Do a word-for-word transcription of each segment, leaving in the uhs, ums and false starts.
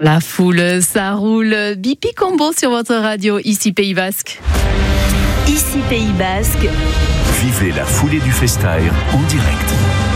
La foule, ça roule. Bipi Combo sur votre radio, ici Pays Basque. Ici Pays Basque. Vivez la foulée du Festair en direct.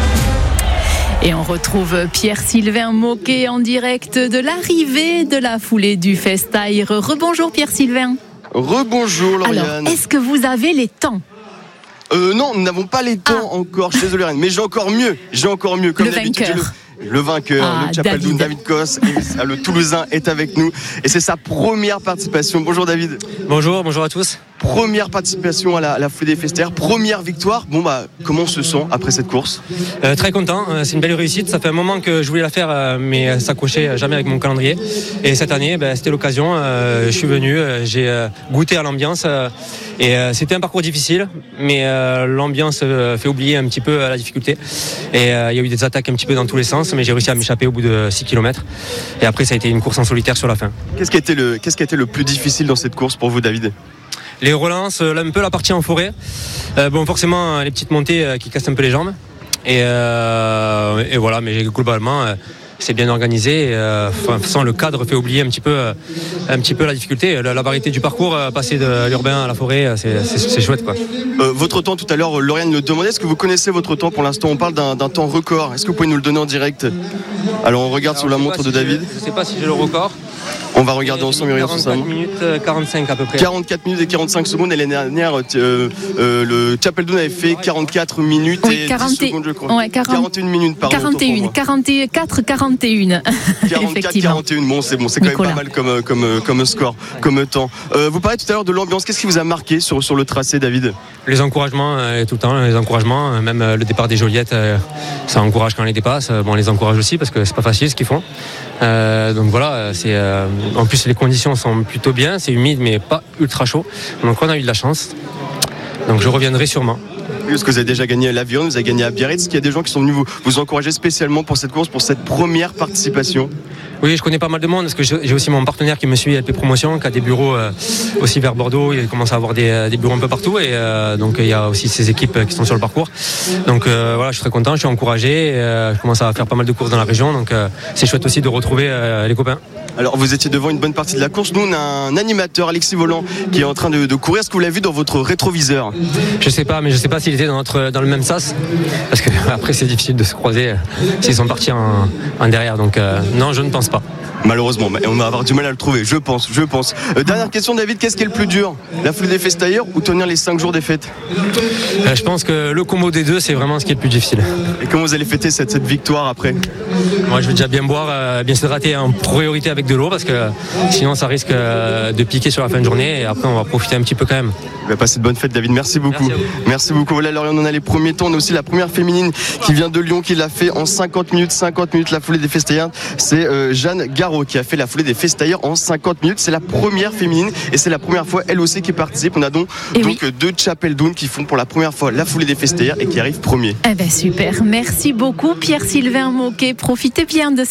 Et on retrouve Pierre-Sylvain Moquet en direct de l'arrivée de la foulée du Festair. Rebonjour Pierre-Sylvain. Rebonjour Lauriane. Alors, est-ce que vous avez les temps ? Euh, non, nous n'avons pas les temps ah. encore, je suis désolé, mais j'ai encore mieux, j'ai encore mieux. Comme le vainqueur. Le, le vainqueur, ah, le Chapeldoun, David, David Kos, le Toulousain est avec nous et c'est sa première participation. Bonjour David. Bonjour, bonjour à tous. Première participation à la, à la foulée des Festair, première victoire. Bon bah, comment on se sent après cette course ? euh, Très content, c'est une belle réussite. Ça fait un moment que je voulais la faire, mais ça cochait jamais avec mon calendrier. Et cette année, ben, c'était l'occasion. Euh, je suis venu, j'ai goûté à l'ambiance euh, et euh, c'était un parcours difficile, mais euh, l'ambiance fait oublier un petit peu la difficulté. Et euh, il y a eu des attaques un petit peu dans tous les sens, mais j'ai réussi à m'échapper au bout de six kilomètres. Et après, ça a été une course en solitaire sur la fin. Qu'est-ce qui a été le, qu'est-ce qui a été le plus difficile dans cette course pour vous, David ? Les relances, un peu la partie en forêt. Euh, bon, forcément, les petites montées euh, qui cassent un peu les jambes. Et, euh, et voilà, mais globalement, euh, c'est bien organisé. Euh, sans le cadre fait oublier un petit peu, euh, un petit peu la difficulté. La, la variété du parcours, euh, passer de l'urbain à la forêt, c'est, c'est, c'est chouette, quoi. Euh, votre temps, tout à l'heure, Lauriane le demandait. Est-ce que vous connaissez votre temps pour l'instant ? On parle d'un, d'un temps record. Est-ce que vous pouvez nous le donner en direct ? Alors, on regarde Alors, sur la montre de si David. Je ne sais pas si j'ai le record. On va regarder ensemble. quarante-quatre minutes quarante-cinq à peu près. quarante-quatre minutes et quarante-cinq secondes. Et l'année dernière, euh, euh, le Chapeldoun avait fait quarante-quatre minutes oui, et quarante... dix secondes, je crois. Ouais, quarante... quarante et une minutes, pardon. quarante et un, quarante-quatre, quarante et un. quarante-quatre, quarante et un. Bon, c'est bon, c'est quand Nicolas. Même pas mal comme, comme, comme score, comme temps. Euh, vous parlez tout à l'heure de l'ambiance. Qu'est-ce qui vous a marqué sur, sur le tracé, David ? Les encouragements, euh, tout le temps, les encouragements. Même euh, le départ des Joliettes, euh, ça encourage quand on les dépasse. Bon, on les encourage aussi parce que c'est pas facile ce qu'ils font. Euh, donc voilà, c'est euh, en plus les conditions sont plutôt bien, c'est humide mais pas ultra chaud. Donc on a eu de la chance. Donc je reviendrai sûrement. Parce que vous avez déjà gagné à l'Avion, vous avez gagné à Biarritz. Est-ce qu'il y a des gens qui sont venus vous, vous encourager spécialement pour cette course, pour cette première participation ? Oui, je connais pas mal de monde parce que j'ai aussi mon partenaire qui me suit à L P Promotion, qui a des bureaux euh, aussi vers Bordeaux. Il commence à avoir des, des bureaux un peu partout et euh, donc il y a aussi ces équipes qui sont sur le parcours. Donc euh, voilà, je suis très content, je suis encouragé. Et, euh, je commence à faire pas mal de courses dans la région, donc euh, c'est chouette aussi de retrouver euh, les copains. Alors vous étiez devant une bonne partie de la course. Nous on a un animateur, Alexis Volant, qui est en train de, de courir. Est-ce que vous l'avez vu dans votre rétroviseur ? Je sais pas, mais je sais pas s'il était dans, notre, dans le même sas, parce que après c'est difficile de se croiser euh, s'ils sont partis en, en derrière. Donc euh, non, je ne pense pas. Malheureusement, on va avoir du mal à le trouver, je pense, je pense. Euh, dernière question, David, qu'est-ce qui est le plus dur ? La foulée des Festair ou tenir les cinq jours des fêtes ? euh, Je pense que le combo des deux, c'est vraiment ce qui est le plus difficile. Et comment vous allez fêter cette, cette victoire après ? Moi, je veux déjà bien boire, euh, bien s'hydrater en priorité avec de l'eau, parce que sinon ça risque euh, de piquer sur la fin de journée, et après on va profiter un petit peu quand même. On va passer de bonnes fêtes, David, merci beaucoup. Merci, merci beaucoup. Voilà, Lauriane, on a les premiers temps, on a aussi la première féminine qui vient de Lyon, qui l'a fait en cinquante minutes, cinquante minutes la foulée des Festair. C'est euh, Jeanne Garot qui a fait la foulée des Festair en cinquante minutes. C'est la première féminine et c'est la première fois elle aussi qui participe. On a donc, donc oui. deux Chapeldoun qui font pour la première fois la foulée des Festair et qui arrivent premier. Eh ben super, merci beaucoup Pierre-Sylvain Moquet. Profitez bien de